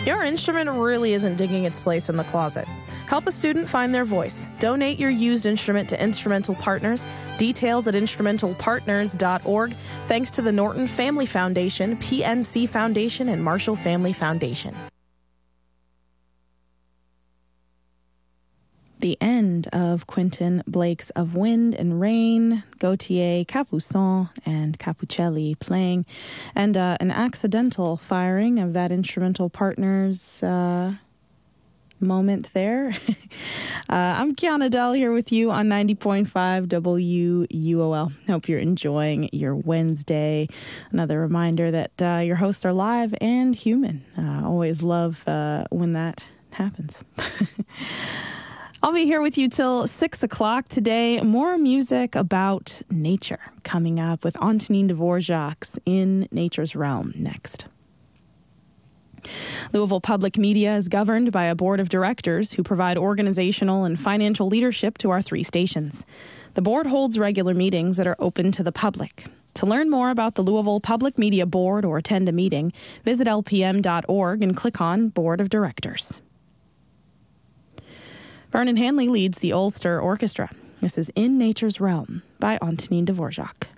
Your instrument really isn't digging its place in the closet. Help a student find their voice. Donate your used instrument to Instrumental Partners. Details at instrumentalpartners.org. Thanks to the Norton Family Foundation, PNC Foundation, and Marshall Family Foundation. The end of Quentin Blake's Of Wind and Rain, Gautier, Capuçon, and Capucelli playing, and an accidental firing of that Instrumental Partners moment there. I'm Kiana Dell here with you on 90.5 WUOL. Hope you're enjoying your Wednesday. Another reminder that your hosts are live and human. Always love when that happens. I'll be here with you till 6 o'clock today. More music about nature coming up with Antonin Dvorak's In Nature's Realm next. Louisville Public Media is governed by a board of directors who provide organizational and financial leadership to our 3 stations. The board holds regular meetings that are open to the public. To learn more about the Louisville Public Media Board or attend a meeting, visit lpm.org and click on Board of Directors. Vernon Hanley leads the Ulster Orchestra. This is In Nature's Realm by Antonin Dvorak.